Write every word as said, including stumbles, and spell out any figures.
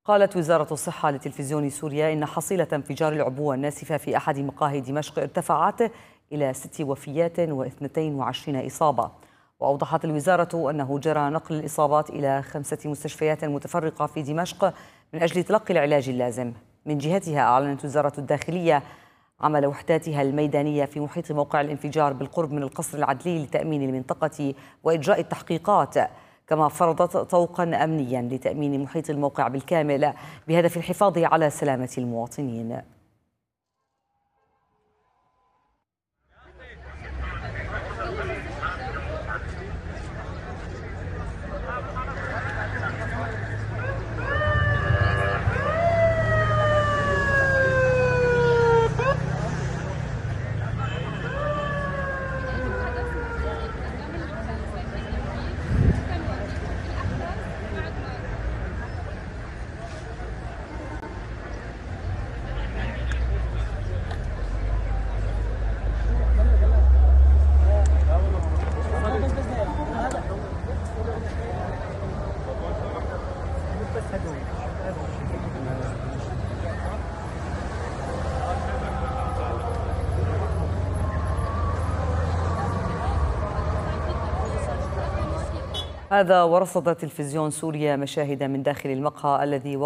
قالت وزارة الصحة لتلفزيون سوريا إن حصيلة انفجار العبوة الناسفة في أحد مقاهي دمشق ارتفعت إلى ست وفيات واثنتين وعشرين إصابة. وأوضحت الوزارة أنه جرى نقل الإصابات إلى خمسة مستشفيات متفرقة في دمشق من أجل تلقي العلاج اللازم. من جهتها أعلنت وزارة الداخلية عمل وحداتها الميدانية في محيط موقع الانفجار بالقرب من القصر العدلي لتأمين المنطقة وإجراء التحقيقات، كما فرضت طوقا أمنيا لتأمين محيط الموقع بالكامل بهدف الحفاظ على سلامة المواطنين. هذا ورصد تلفزيون سوريا مشاهد من داخل المقهى الذي